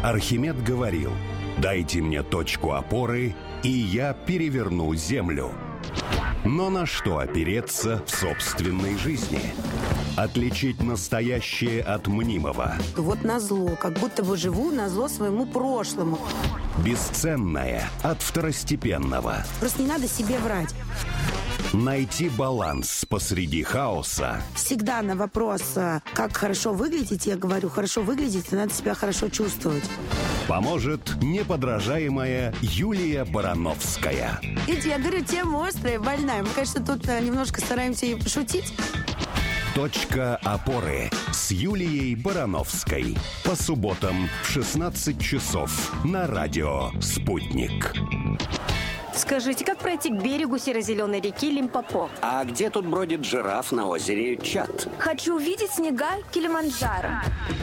Архимед говорил: «Дайте мне точку опоры, и я переверну землю». Но на что опереться в собственной жизни? Отличить настоящее от мнимого. Вот назло, как будто бы живу назло своему прошлому. Бесценное от второстепенного. Просто не надо себе врать. Найти баланс посреди хаоса. Всегда на вопрос, как хорошо выглядеть, я говорю, хорошо выглядеть, и надо себя хорошо чувствовать. Поможет неподражаемая Юлия Барановская. Видите, я говорю, тема острая, больная. Мы, конечно, тут немножко стараемся и пошутить. Точка опоры с Юлией Барановской. По субботам в 16 часов на радио «Спутник». Скажите, как пройти к берегу серо-зеленой реки Лимпопо? А где тут бродит жираф на озере Чад? Хочу увидеть снега Килиманджаро.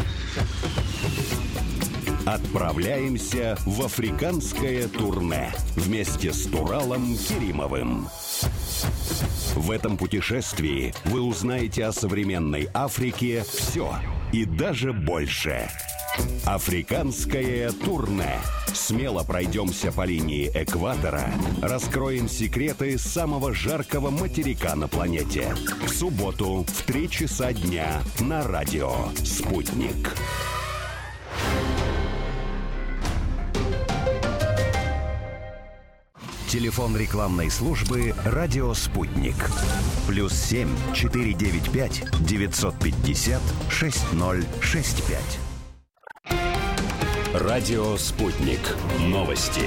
Отправляемся в африканское турне вместе с Туралом Керимовым. В этом путешествии вы узнаете о современной Африке все и даже больше. Африканское турне. Смело пройдемся по линии экватора, раскроем секреты самого жаркого материка на планете. В субботу в 3 часа дня на радио «Спутник». Телефон рекламной службы «Радио Спутник». +7 495 950 6065. Радио «Спутник». Новости.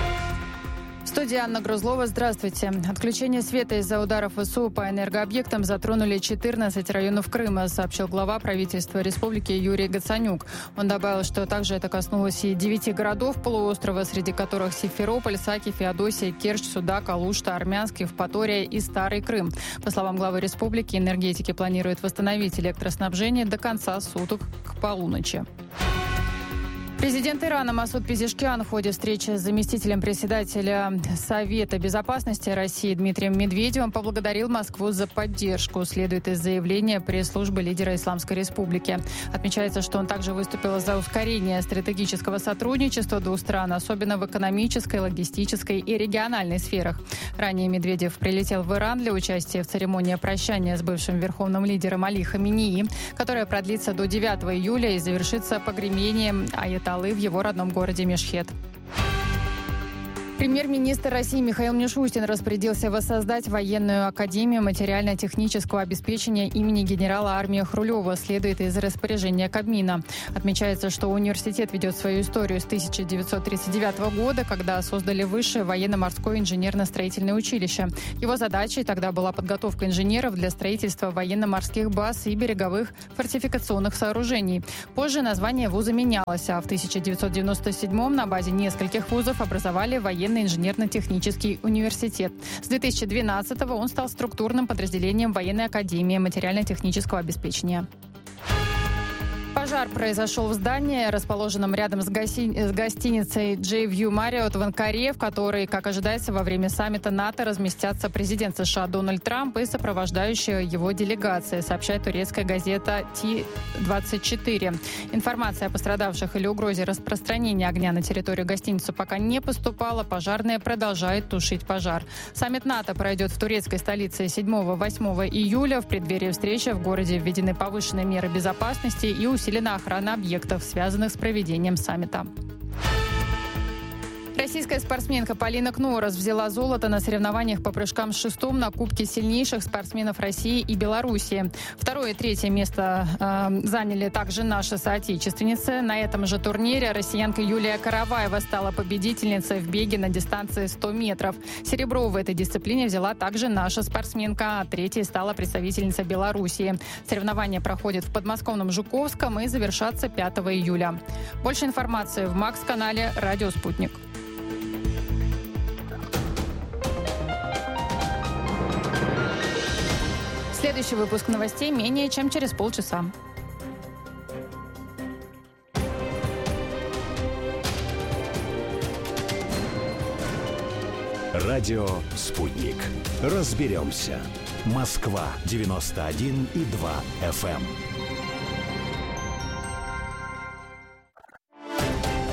В студии Анна Грузлова. Здравствуйте. Отключение света из-за ударов ВСУ по энергообъектам затронули 14 районов Крыма, сообщил глава правительства республики Юрий Гацанюк. Он добавил, что также это коснулось и 9 городов полуострова, среди которых Симферополь, Саки, Феодосия, Керчь, Судак, Алушта, Армянск, Евпатория и Старый Крым. По словам главы республики, энергетики планируют восстановить электроснабжение до конца суток к полуночи. Президент Ирана Масуд Пезешкиан в ходе встречи с заместителем председателя Совета безопасности России Дмитрием Медведевым поблагодарил Москву за поддержку, следует из заявления пресс-службы лидера Исламской Республики. Отмечается, что он также выступил за ускорение стратегического сотрудничества двух стран, особенно в экономической, логистической и региональной сферах. Ранее Медведев прилетел в Иран для участия в церемонии прощания с бывшим верховным лидером Али Хаменеи, которая продлится до 9 июля и завершится погремением аятоллы в его родном городе Мешхед. Премьер-министр России Михаил Мишустин распорядился воссоздать военную академию материально-технического обеспечения имени генерала армии Хрулева, следует из распоряжения Кабмина. Отмечается, что университет ведет свою историю с 1939 года, когда создали Высшее военно-морское инженерно-строительное училище. Его задачей тогда была подготовка инженеров для строительства военно-морских баз и береговых фортификационных сооружений. Позже название вуза менялось, а в 1997 на базе нескольких вузов образовали военный инженерно-технический университет. С 2012-го он стал структурным подразделением военной академии материально-технического обеспечения. Пожар произошел в здании, расположенном рядом с гостиницей J-View Marriott в Анкаре, в которой, как ожидается, во время саммита НАТО разместятся президент США Дональд Трамп и сопровождающая его делегация, сообщает турецкая газета T24. Информация о пострадавших или угрозе распространения огня на территорию гостиницы пока не поступала. Пожарные продолжают тушить пожар. Саммит НАТО пройдет в турецкой столице 7-8 июля. В преддверии встречи в городе введены повышенные меры безопасности и усилена охрана объектов, связанных с проведением саммита. Российская спортсменка Полина Кнорос взяла золото на соревнованиях по прыжкам с шестом на Кубке сильнейших спортсменов России и Белоруссии. Второе и третье место заняли также наши соотечественницы. На этом же турнире россиянка Юлия Караваева стала победительницей в беге на дистанции 100 метров. Серебро в этой дисциплине взяла также наша спортсменка, а третьей стала представительница Белоруссии. Соревнования проходят в подмосковном Жуковском и завершатся 5 июля. Больше информации в МАКС-канале «Радио Спутник». Следующий выпуск новостей менее чем через полчаса. Радио «Спутник». Разберемся. Москва 91,2 FM.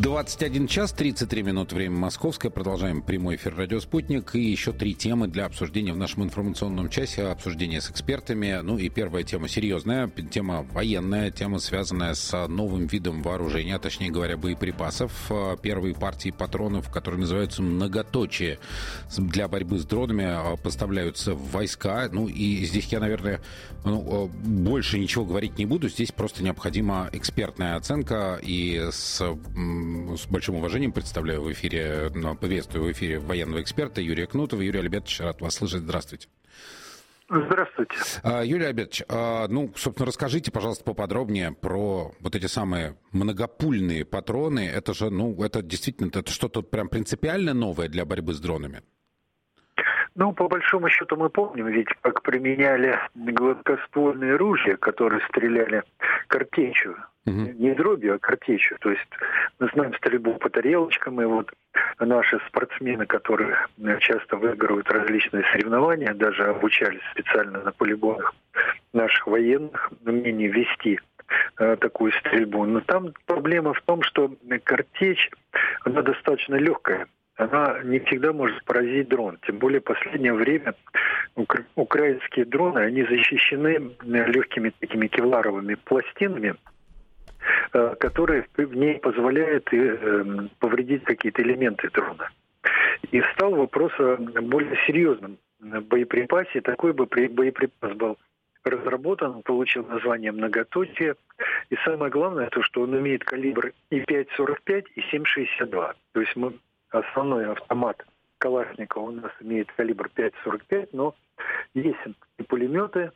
21 час 33 минуты, время московское. Продолжаем прямой эфир «Радио Спутник». И еще 3 темы для обсуждения в нашем информационном часе. Обсуждение с экспертами. Ну и первая тема серьезная. Тема военная. Тема, связанная с новым видом вооружения, точнее говоря, боеприпасов. Первые партии патронов, которые называются «многоточие», для борьбы с дронами поставляются в войска. Ну и здесь я, наверное, больше ничего говорить не буду. Здесь просто необходима экспертная оценка. И с большим уважением представляю в эфире, приветствую в эфире военного эксперта Юрия Кнутова. Юрий Альбертович, рад вас слышать. Здравствуйте. Здравствуйте. Юрий Альбертович, собственно, расскажите, пожалуйста, поподробнее про вот эти самые многопульные патроны. Это же, это действительно, это что-то прям принципиально новое для борьбы с дронами? По большому счету мы помним, ведь как применяли гладкоствольные ружья, которые стреляли картечью. Не дробью, а картечью. То есть мы знаем стрельбу по тарелочкам, и вот наши спортсмены, которые часто выигрывают различные соревнования, даже обучались специально на полигонах наших военных умению вести такую стрельбу. Но там проблема в том, что картечь, она достаточно легкая. Она не всегда может поразить дрон. Тем более в последнее время украинские дроны, они защищены легкими такими кевларовыми пластинами, которые в ней позволяют повредить какие-то элементы дрона. И стал вопрос о более серьезном боеприпасе. Такой бы боеприпас был разработан, получил название «многоточие». И самое главное, то, что он имеет калибр и 5,45, и 7,62. То есть основной автомат Калашникова у нас имеет калибр 5,45, но есть и пулеметы,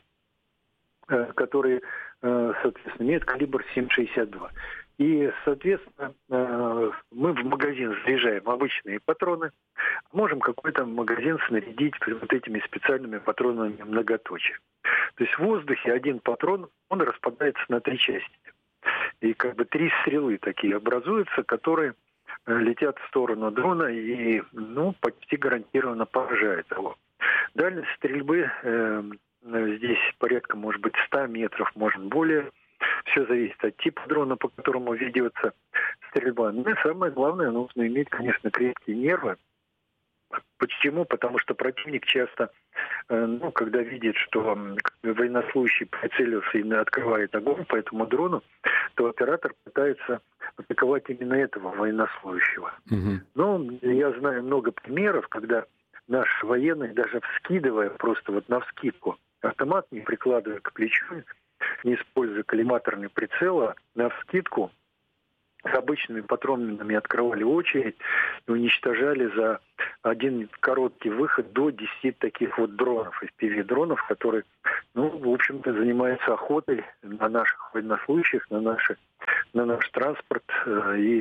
которые, соответственно, имеют калибр 7,62. И, соответственно, мы в магазин заряжаем обычные патроны, можем какой-то магазин снарядить вот этими специальными патронами многоточия. То есть в воздухе один патрон, он распадается на 3 части. И 3 стрелы такие образуются, которые летят в сторону дрона и почти гарантированно поражают его. Дальность стрельбы здесь порядка, может быть, 100 метров, может более. Все зависит от типа дрона, по которому ведется стрельба. Ну и самое главное, нужно иметь, конечно, крепкие нервы. Почему? Потому что противник часто, когда видит, что военнослужащий прицелился и открывает огонь по этому дрону, то оператор пытается атаковать именно этого военнослужащего. Но я знаю много примеров, когда наши военные, даже вскидывая просто навскидку, автомат не прикладывая к плечу, не используя коллиматорный прицел, а навскидку с обычными патронами открывали очередь и уничтожали за один короткий выход до 10 таких дронов, FPV-дронов, которые, в общем-то, занимаются охотой на наших военнослужащих, на наш транспорт и,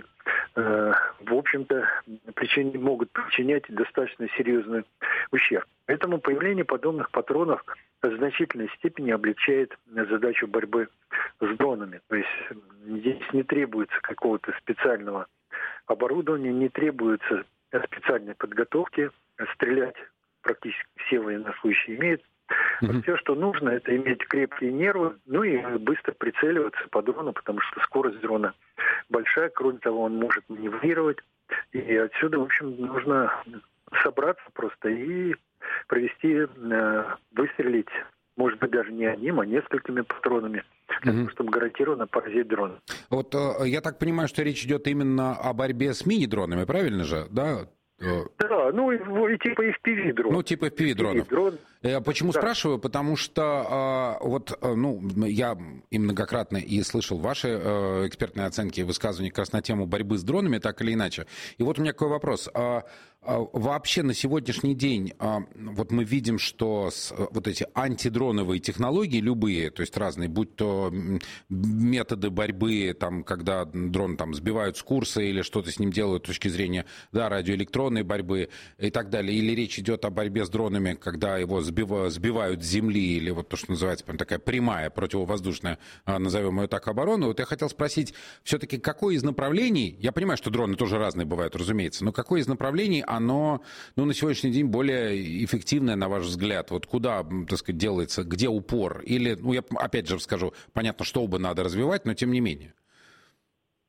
в общем-то, могут причинять достаточно серьезный ущерб. Поэтому появление подобных патронов в значительной степени облегчает задачу борьбы с дронами. То есть здесь не требуется какого-то специального оборудования, не требуется специальной подготовки. Стрелять практически все военнослужащие имеют. Все, что нужно, это иметь крепкие нервы, и быстро прицеливаться по дрону, потому что скорость дрона большая. Кроме того, он может маневрировать. И отсюда, в общем, нужно собраться просто и выстрелить, может быть, даже не одним, а несколькими патронами, для того, чтобы гарантированно поразить дрон. Вот я так понимаю, что речь идет именно о борьбе с мини-дронами, правильно же, да? Да, и типа FPV-дронов. Типа FPV-дронов. Почему спрашиваю? Потому что я и многократно и слышал ваши экспертные оценки и высказывания как раз на тему борьбы с дронами, так или иначе. И вот у меня такой вопрос. Вообще на сегодняшний день мы видим, что вот эти антидроновые технологии любые, то есть разные, будь то методы борьбы, когда дрон сбивают с курса или что-то с ним делают с точки зрения радиоэлектронной борьбы и так далее, или речь идет о борьбе с дронами, когда его сбивают с земли, или то, что называется прям такая прямая противовоздушная, назовем ее так, оборона. Вот я хотел спросить, все-таки какое из направлений, я понимаю, что дроны тоже разные бывают, разумеется, но какое из направлений оно, на сегодняшний день более эффективное, на ваш взгляд? Вот куда, так сказать, делается, где упор? Или, я опять же скажу, понятно, что оба надо развивать, но тем не менее.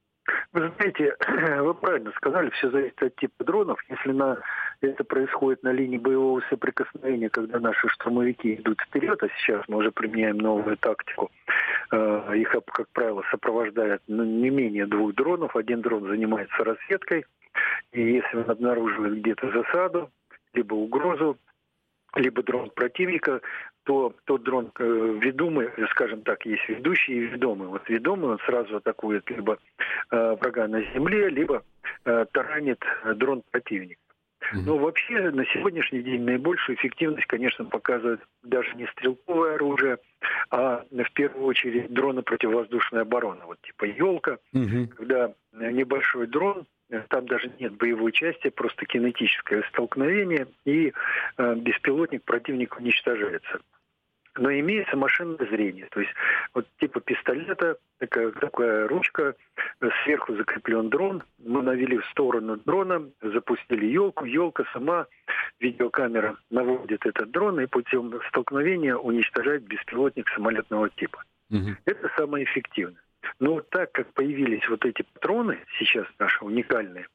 Вы знаете, вы правильно сказали, все зависит от типа дронов. Если это происходит на линии боевого соприкосновения, когда наши штурмовики идут вперед, а сейчас мы уже применяем новую тактику, их, как правило, сопровождает не менее 2 дронов. Один дрон занимается разведкой, и если он обнаруживает где-то засаду, либо угрозу, либо дрон противника, то тот дрон ведомый, скажем так, есть ведущий и ведомый. Вот ведомый, он сразу атакует либо врага на земле, либо таранит дрон противника. Но вообще на сегодняшний день наибольшую эффективность, конечно, показывает даже не стрелковое оружие, а в первую очередь дроны противовоздушной обороны. Вот типа «Елка», когда небольшой дрон, там даже нет боевой части, просто кинетическое столкновение, и беспилотник противника уничтожается. Но имеется машинное зрение, то есть вот типа пистолета, такая ручка, сверху закреплен дрон, мы навели в сторону дрона, запустили елку, елка сама, видеокамера наводит этот дрон и путем столкновения уничтожает беспилотник самолетного типа. Это самое эффективное. Но так как появились вот эти патроны сейчас наши уникальные,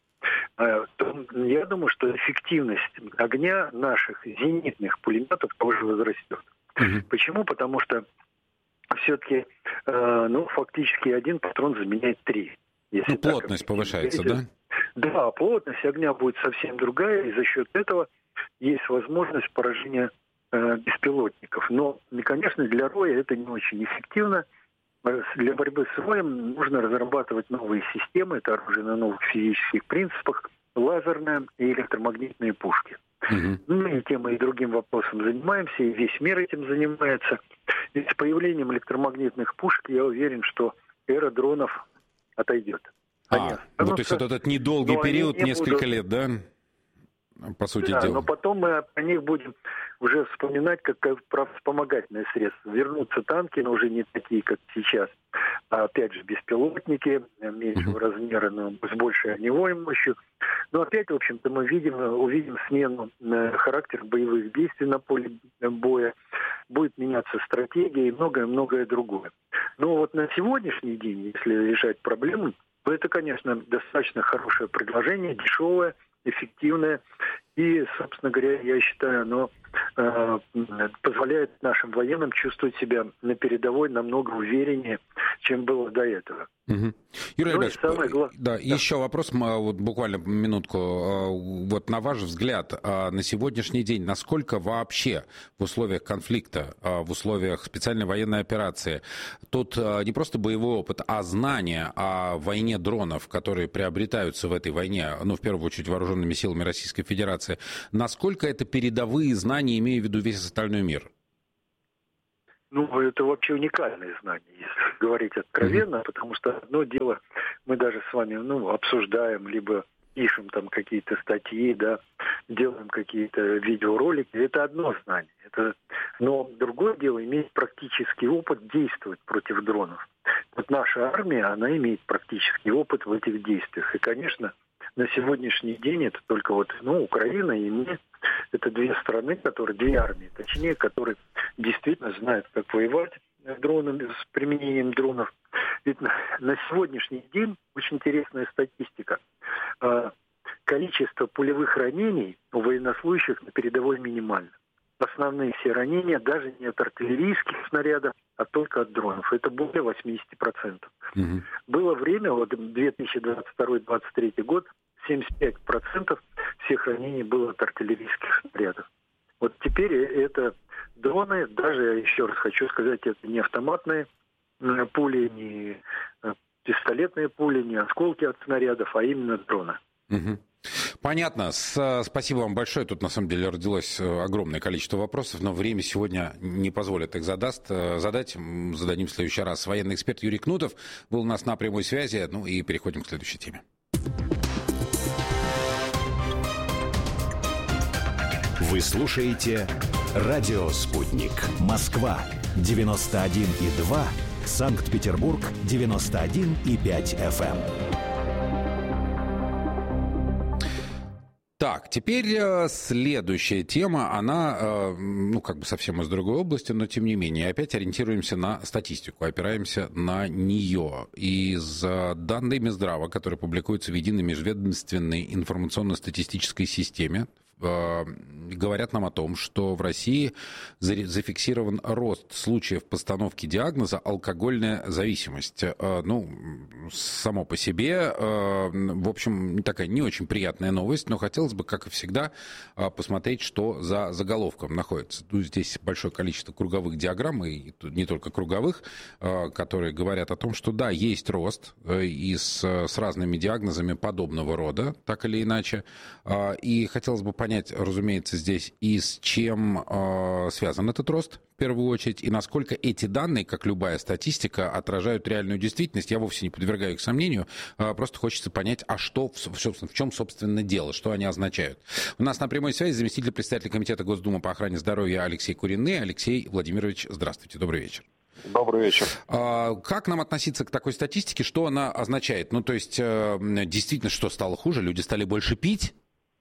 то я думаю, что эффективность огня наших зенитных пулеметов тоже возрастет. Почему? Потому что все-таки, фактически один патрон заменяет 3. Если плотность повышается, да? Да, плотность огня будет совсем другая, и за счет этого есть возможность поражения беспилотников. Но, конечно, для роя это не очень эффективно. Для борьбы с роем нужно разрабатывать новые системы, это оружие на новых физических принципах, лазерные и электромагнитные пушки. Мы и тем, и другим вопросом занимаемся, и весь мир этим занимается. И с появлением электромагнитных пушек я уверен, что эра дронов отойдет. То есть вот этот недолгий период, несколько лет, да? По сути дела. Но потом мы о них будем уже вспоминать как про вспомогательное средство. Вернутся танки, но уже не такие, как сейчас. А опять же, беспилотники меньшего размера, но с большей огневой мощью. Но опять, в общем-то, мы увидим смену характера боевых действий на поле боя. Будет меняться стратегия и многое-многое другое. Но вот на сегодняшний день, если решать проблему, то это, конечно, достаточно хорошее предложение, дешевое, эффективное. И, собственно говоря, я считаю, оно позволяет нашим военным чувствовать себя на передовой намного увереннее, чем было до этого. Юрий Альбертович, еще вопрос, вот буквально минутку. Вот на ваш взгляд, на сегодняшний день, насколько вообще в условиях конфликта, в условиях специальной военной операции, тут не просто боевой опыт, а знания о войне дронов, которые приобретаются в этой войне, в первую очередь вооруженными силами Российской Федерации, насколько это передовые знания, имея в виду весь остальной мир? Это вообще уникальные знания, если говорить откровенно, потому что одно дело, мы даже с вами обсуждаем, либо пишем там какие-то статьи, да, делаем какие-то видеоролики, это одно знание. Но другое дело иметь практический опыт действовать против дронов. Вот наша армия, она имеет практический опыт в этих действиях. И, конечно, на сегодняшний день это только Украина и мы. Это две армии, точнее, которые действительно знают, как воевать дронами, с применением дронов. Ведь на сегодняшний день очень интересная статистика. Количество пулевых ранений у военнослужащих на передовой минимально. Основные все ранения даже не от артиллерийских снарядов, а только от дронов. Это более 80%. Было время, 2022-2023 год, 75% всех ранений было от артиллерийских снарядов. Вот теперь это дроны, даже, еще раз хочу сказать, это не автоматные пули, не пистолетные пули, не осколки от снарядов, а именно дроны. Понятно. Спасибо вам большое. Тут, на самом деле, родилось огромное количество вопросов, но время сегодня не позволит их задать. Зададим в следующий раз. Военный эксперт Юрий Кнутов был у нас на прямой связи. И переходим к следующей теме. Вы слушаете «Радио Спутник». Москва, 91,2. Санкт-Петербург, 91,5 FM. Так, теперь следующая тема, она, совсем из другой области, но тем не менее, опять ориентируемся на статистику, опираемся на нее. Из данных Минздрава, которые публикуются в единой межведомственной информационно-статистической системе, говорят нам о том, что в России зафиксирован рост случаев постановки диагноза алкогольная зависимость. Само по себе, в общем, такая не очень приятная новость, но хотелось бы, как и всегда, посмотреть, что за заголовком находится. Здесь большое количество круговых диаграмм, и не только круговых, которые говорят о том, что да, есть рост с разными диагнозами подобного рода, так или иначе, и хотелось бы понять, разумеется, здесь и с чем связан этот рост, в первую очередь, и насколько эти данные, как любая статистика, отражают реальную действительность. Я вовсе не подвергаю их сомнению, просто хочется понять, а что, в чем, собственно, дело, что они означают. У нас на прямой связи заместитель председателя Комитета Госдумы по охране здоровья Алексей Куренный. Алексей Владимирович, здравствуйте, добрый вечер. Добрый вечер. Как нам относиться к такой статистике, что она означает? Действительно, что стало хуже, люди стали больше пить?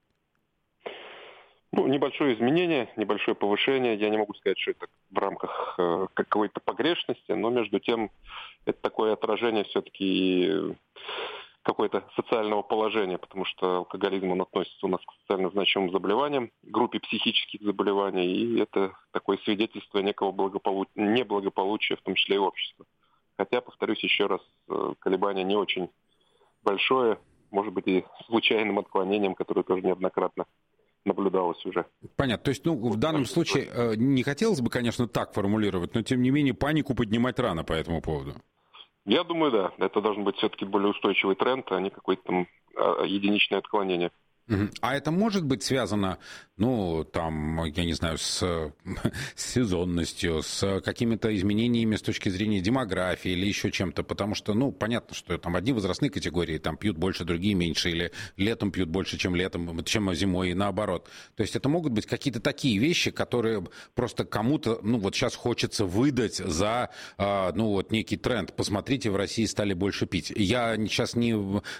Небольшое изменение, небольшое повышение. Я не могу сказать, что это в рамках какой-то погрешности, но между тем это такое отражение все-таки какое-то социального положения, потому что алкоголизм, он относится у нас к социально значимым заболеваниям, группе психических заболеваний, и это такое свидетельство некого неблагополучия, в том числе и общества. Хотя, повторюсь еще раз, колебание не очень большое, может быть и случайным отклонением, которое тоже неоднократно наблюдалось уже. Понятно. То есть, в данном случае не хотелось бы, конечно, так формулировать, но, тем не менее, панику поднимать рано по этому поводу. Я думаю, да. Это должен быть все-таки более устойчивый тренд, а не какое-то там единичное отклонение. А это может быть связано, я не знаю, с сезонностью, с какими-то изменениями с точки зрения демографии или еще чем-то, потому что, понятно, что там одни возрастные категории там пьют больше, другие меньше, или летом пьют больше, чем чем зимой, и наоборот. То есть это могут быть какие-то такие вещи, которые просто кому-то, сейчас хочется выдать за, некий тренд. Посмотрите, в России стали больше пить. Я сейчас не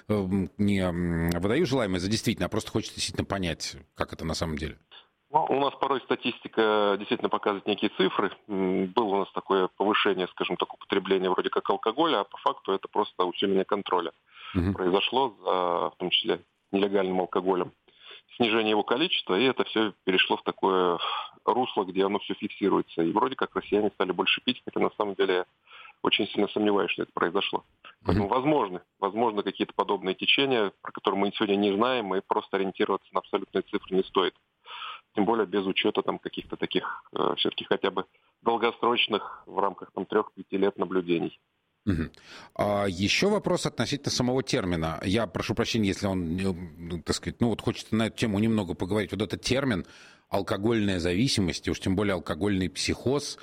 выдаю желаемое за действительно, просто хочется действительно понять, как это на самом деле. У нас порой статистика действительно показывает некие цифры. Было у нас такое повышение, скажем так, употребления вроде как алкоголя, а по факту это просто усиление контроля. Произошло в том числе нелегальным алкоголем. Снижение его количества, и это все перешло в такое русло, где оно все фиксируется. И вроде как россияне стали больше пить, хотя на самом деле очень сильно сомневаюсь, что это произошло. Поэтому возможно какие-то подобные течения, про которые мы сегодня не знаем, и просто ориентироваться на абсолютные цифры не стоит. Тем более без учета там каких-то таких все-таки хотя бы долгосрочных в рамках 3-5 лет наблюдений. Еще вопрос относительно самого термина. Я прошу прощения, если он, хочется на эту тему немного поговорить. Вот этот термин алкогольная зависимость, и уж тем более алкогольный психоз,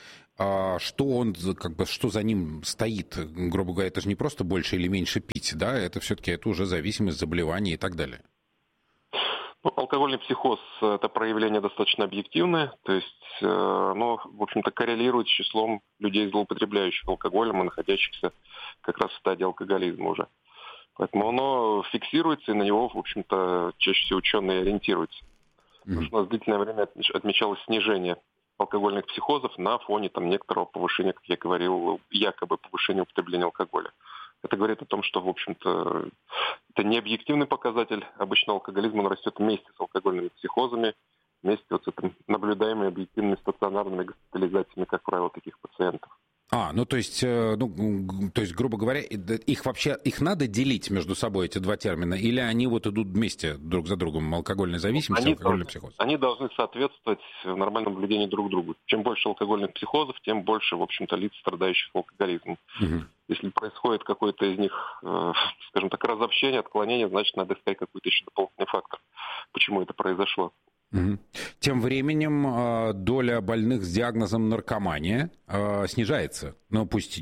что за ним стоит, грубо говоря, это же не просто больше или меньше пить, да, это все-таки это уже зависимость, заболевание и так далее. Алкогольный психоз – это проявление достаточно объективное, то есть оно, в общем-то, коррелирует с числом людей, злоупотребляющих алкоголем и находящихся как раз в стадии алкоголизма уже. Поэтому оно фиксируется, и на него, в общем-то, чаще всего ученые ориентируются. Потому что у нас длительное время отмечалось снижение алкогольных психозов на фоне некоторого повышения, как я говорил, якобы повышения употребления алкоголя. Это говорит о том, что, в общем-то, это не объективный показатель. Обычно алкоголизм, он растет вместе с алкогольными психозами, вместе с этими наблюдаемыми объективными стационарными госпитализациями, как правило, таких пациентов. То есть, грубо говоря, их надо делить между собой, эти два термина, или они идут вместе друг за другом, алкогольная зависимость и алкогольный психоз? Они должны соответствовать нормальному наблюдению друг к другу. Чем больше алкогольных психозов, тем больше, в общем-то, лиц, страдающих алкоголизмом. Если происходит какой-то из них, скажем так, разобщение, отклонение, значит, надо искать какой-то еще дополнительный фактор, почему это произошло. Тем временем доля больных с диагнозом наркомания снижается. Пусть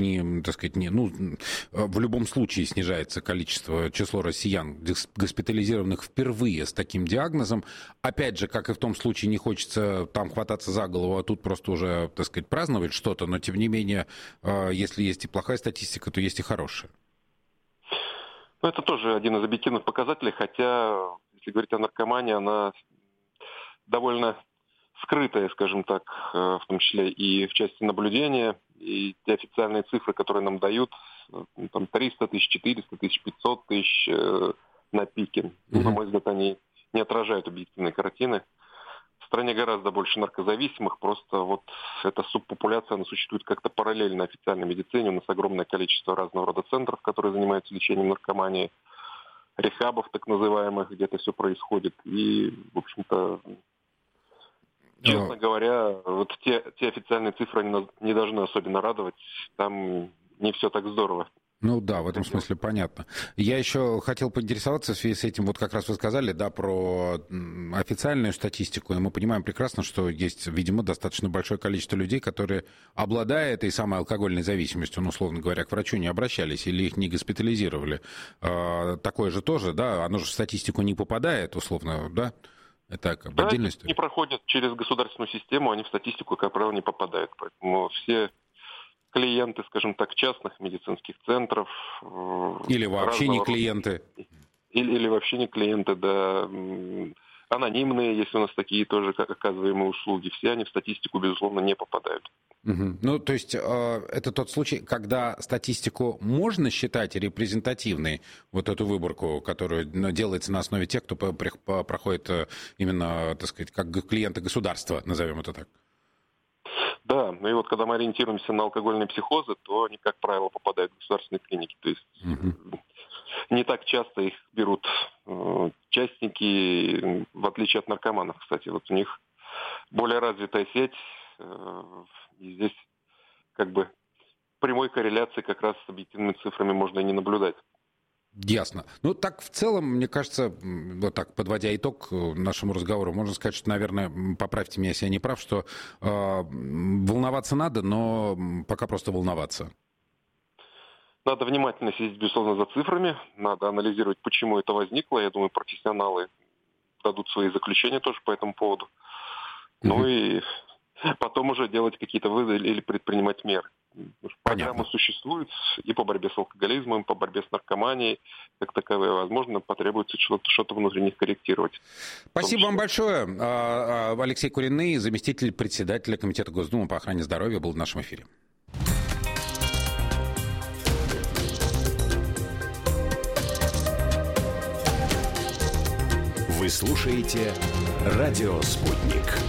в любом случае снижается число россиян, госпитализированных впервые с таким диагнозом. Опять же, как и в том случае, не хочется там хвататься за голову, а тут просто уже, праздновать что-то, но тем не менее, если есть и плохая статистика, то есть и хорошая. Это тоже один из объективных показателей, хотя если говорить о наркомании, она довольно скрытая, скажем так, в том числе и в части наблюдения. И те официальные цифры, которые нам дают, там 300 тысяч, 400 тысяч, 500 тысяч на пике. На мой взгляд, они не отражают объективной картины. В стране гораздо больше наркозависимых, просто вот эта субпопуляция, она существует как-то параллельно официальной медицине. У нас огромное количество разного рода центров, которые занимаются лечением наркомании, рехабов так называемых, где это все происходит. И, в общем-то, честно говоря, вот те официальные цифры они не должны особенно радовать. Там не все так здорово. Ну да, в этом смысле понятно. Я еще хотел поинтересоваться в связи с этим, вот как раз вы сказали, да, про официальную статистику, и мы понимаем прекрасно, что есть, видимо, достаточно большое количество людей, которые, обладая этой самой алкогольной зависимостью, ну, условно говоря, к врачу не обращались или их не госпитализировали. Такое же тоже, да, оно же в статистику не попадает, условно, да? Это как бы отдельная история. Не проходят через государственную систему, они в статистику, как правило, не попадают. Поэтому все клиенты, скажем так, частных медицинских центров. Или вообще не клиенты. Или вообще не клиенты, да. Анонимные, если у нас такие тоже оказываемые услуги. Все они в статистику, безусловно, не попадают. Ну, то есть это тот случай, когда статистику можно считать репрезентативной, вот эту выборку, которая делается на основе тех, кто проходит именно, так сказать, как клиенты государства, назовем это так. Да, ну и вот когда мы ориентируемся на алкогольные психозы, то они, как правило, попадают в государственные клиники. То есть не так часто их берут частники, в отличие от наркоманов, кстати. Вот у них более развитая сеть, и здесь как бы прямой корреляции как раз с объективными цифрами можно и не наблюдать. Ясно. Ну, так в целом, мне кажется, вот так, подводя итог нашему разговору, можно сказать, что, наверное, поправьте меня, если я не прав, что волноваться надо, но пока просто волноваться. Надо внимательно следить, безусловно, за цифрами, надо анализировать, почему это возникло. Я думаю, профессионалы дадут свои заключения тоже по этому поводу. Ну и потом уже делать какие-то выводы или предпринимать меры. Программы существуют и по борьбе с алкоголизмом, и по борьбе с наркоманией. Как таковые, возможно, потребуется что-то внутри них корректировать. Спасибо вам большое. Алексей Куриный, заместитель председателя Комитета Госдумы по охране здоровья, был в нашем эфире. Вы слушаете «Радио Спутник».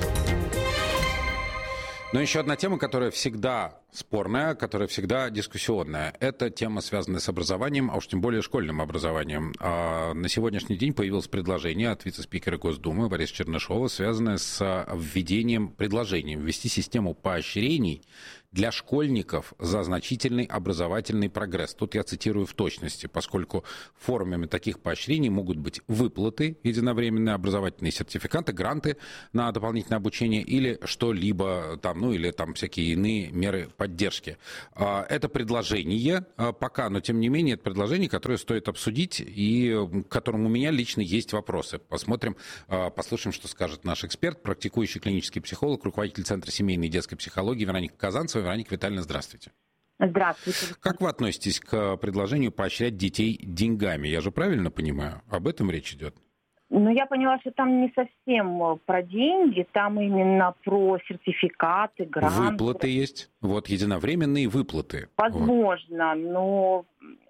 Но еще одна тема, которая всегда спорная, которая всегда дискуссионная. Это тема, связанная с образованием, а уж тем более школьным образованием. На сегодняшний день появилось предложение от вице-спикера Госдумы Бориса Чернышова, связанное с предложением ввести систему поощрений для школьников за значительный образовательный прогресс. Тут я цитирую в точности, поскольку формами таких поощрений могут быть выплаты, единовременные образовательные сертификаты, гранты на дополнительное обучение или что-либо там, ну или там всякие иные меры поддержки. Это предложение пока, но тем не менее это предложение, которое стоит обсудить и к которому у меня лично есть вопросы. Посмотрим, послушаем, что скажет наш эксперт, практикующий клинический психолог, руководитель Центра семейной и детской психологии Вероника Казанцева. Вероника Витальевна, здравствуйте. Здравствуйте. Как вы относитесь к предложению поощрять детей деньгами? Я же правильно понимаю? Об этом речь идет? Ну, я поняла, что там не совсем про деньги, там именно про сертификаты, гранты. Выплаты есть? Вот, единовременные выплаты. Возможно, но,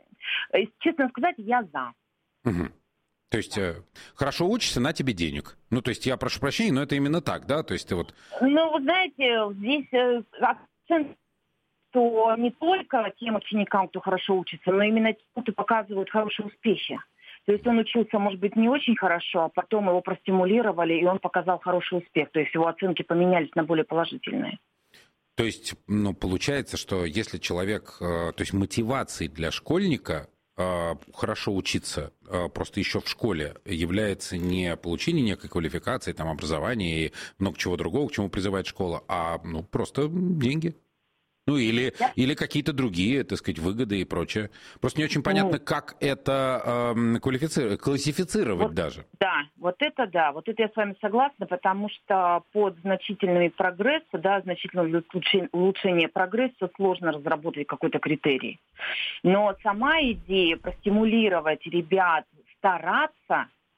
честно сказать, я за. Угу. То есть, хорошо учишься, на тебе денег. Ну, то есть, я прошу прощения, но это именно так, да? То есть, ты вот... Ну, вы знаете, здесь акцент, что не только тем ученикам, кто хорошо учится, но именно тем, кто показывает хорошие успехи. То есть он учился, может быть, не очень хорошо, а потом его простимулировали, и он показал хороший успех. То есть его оценки поменялись на более положительные. То есть, ну, получается, что если человек... То есть мотивацией для школьника хорошо учиться просто еще в школе является не получение некой квалификации, там, образования и много чего другого, к чему призывает школа, а ну, просто деньги. Ну, или какие-то другие, так сказать, выгоды и прочее. Просто не очень понятно, как это классифицировать вот, даже. Да, вот это я с вами согласна, потому что под значительными прогрессы, да, значительное улучшение прогресса сложно разработать какой-то критерий. Но сама идея простимулировать ребят стараться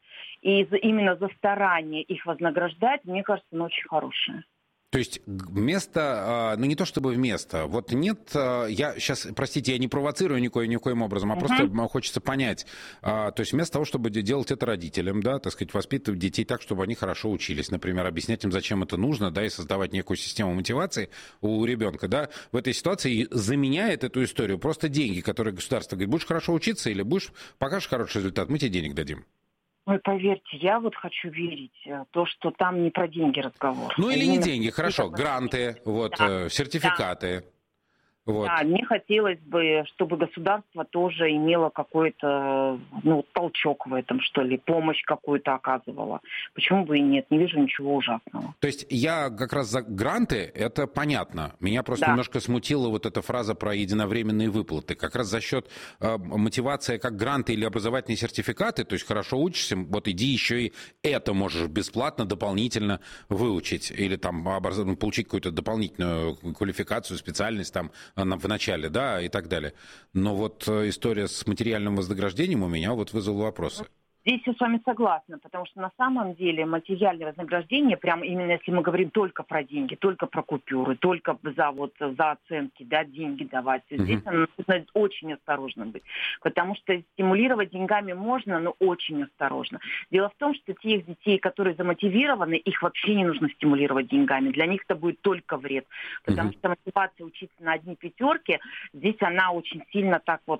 и именно за старание их вознаграждать, мне кажется, оно очень хорошее. То есть вместо, ну не то чтобы вместо, вот нет, я сейчас, простите, я не провоцирую никоим образом, а просто хочется понять, то есть вместо того, чтобы делать это родителям, да, так сказать, воспитывать детей так, чтобы они хорошо учились, например, объяснять им, зачем это нужно, да, и создавать некую систему мотивации у ребенка, да, в этой ситуации заменяет эту историю просто деньги, которые государство говорит, будешь хорошо учиться или покажешь хороший результат, мы тебе денег дадим. Ой, поверьте, я вот хочу верить то, что там не про деньги разговор. Ну или не деньги, хорошо, гранты, вот, да, сертификаты. Да. Вот. Да, мне хотелось бы, чтобы государство тоже имело какой-то, ну, толчок в этом, что ли, помощь какую-то оказывало. Почему бы и нет? Не вижу ничего ужасного. То есть я как раз за гранты, это понятно. Меня просто немножко смутила вот эта фраза про единовременные выплаты. Как раз за счет мотивации как гранты или образовательные сертификаты, то есть хорошо учишься, вот иди еще и это можешь бесплатно, дополнительно выучить. Или там получить какую-то дополнительную квалификацию, специальность там, в начале, да, и так далее. Но вот история с материальным вознаграждением у меня вот вызвала вопросы. Здесь я с вами согласна, потому что на самом деле материальное вознаграждение, прям именно если мы говорим только про деньги, только про купюры, только за оценки, да, деньги давать, здесь нужно очень осторожно быть, потому что стимулировать деньгами можно, но очень осторожно. Дело в том, что тех детей, которые замотивированы, их вообще не нужно стимулировать деньгами, для них это будет только вред, потому что мотивация учиться на одни пятерки, здесь она очень сильно так вот,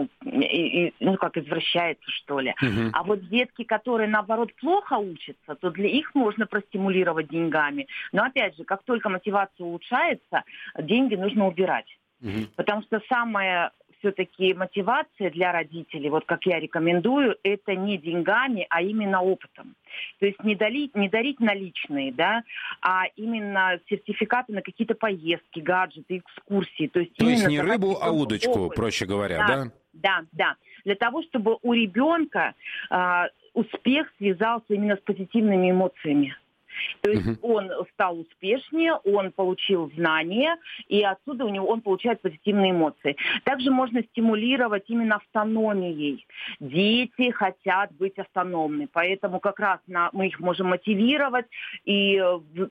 как извращается, что ли. А вот детки, которые, наоборот, плохо учатся, то для их можно простимулировать деньгами. Но, опять же, как только мотивация улучшается, деньги нужно убирать. Потому что самая все-таки мотивация для родителей, вот как я рекомендую, это не деньгами, а именно опытом. То есть не дарить наличные, да, а именно сертификаты на какие-то поездки, гаджеты, экскурсии. То есть не рыбу, а удочку, опыт, проще говоря, да? Да. Для того, чтобы у ребенка успех связался именно с позитивными эмоциями. То есть он стал успешнее, он получил знания, и отсюда он получает позитивные эмоции. Также можно стимулировать именно автономией. Дети хотят быть автономны, поэтому как раз мы их можем мотивировать и,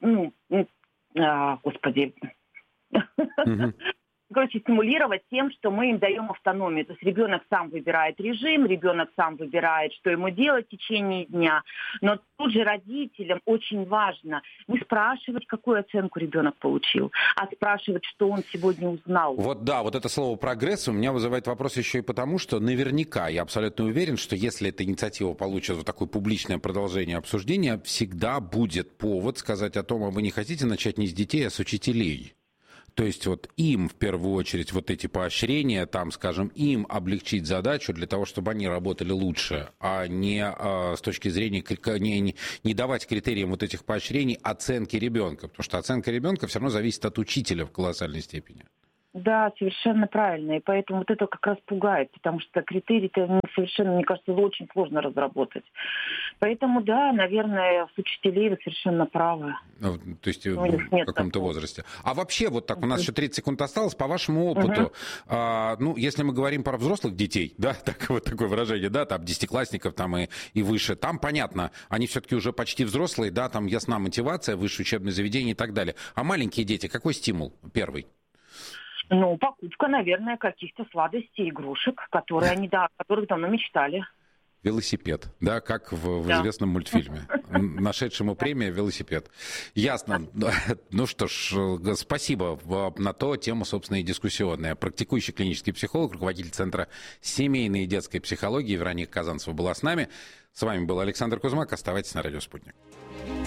стимулировать тем, что мы им даем автономию. То есть ребенок сам выбирает режим, ребенок сам выбирает, что ему делать в течение дня. Но тут же родителям очень важно не спрашивать, какую оценку ребенок получил, а спрашивать, что он сегодня узнал. Вот это слово «прогресс» у меня вызывает вопрос еще и потому, что наверняка, я абсолютно уверен, что если эта инициатива получит вот такое публичное продолжение обсуждения, всегда будет повод сказать о том, а вы не хотите начать не с детей, а с учителей. То есть вот им в первую очередь вот эти поощрения, там, скажем, им облегчить задачу для того, чтобы они работали лучше, а не с точки зрения не давать критериям вот этих поощрений оценки ребенка, потому что оценка ребенка все равно зависит от учителя в колоссальной степени. Да, совершенно правильно. И поэтому вот это как раз пугает, потому что критерии-то совершенно, мне кажется, очень сложно разработать. Поэтому, да, наверное, с учителей вы совершенно правы. То есть в каком-то возрасте. А вообще, вот так, у нас еще 30 секунд осталось, по вашему опыту, если мы говорим про взрослых детей, да, такое выражение, да, там, десятиклассников там и выше, там понятно, они все-таки уже почти взрослые, да, там ясна мотивация, высшее учебное заведение и так далее. А маленькие дети, какой стимул первый? Покупка, наверное, каких-то сладостей, игрушек, которых давно мечтали. Велосипед, да, как в известном мультфильме, нашедшему премию «Велосипед». Ясно. Ну что ж, спасибо. На то тема, собственно, и дискуссионная. Практикующий клинический психолог, руководитель Центра семейной и детской психологии Вероника Казанцева была с нами. С вами был Александр Кузьмак. Оставайтесь на радио «Спутник».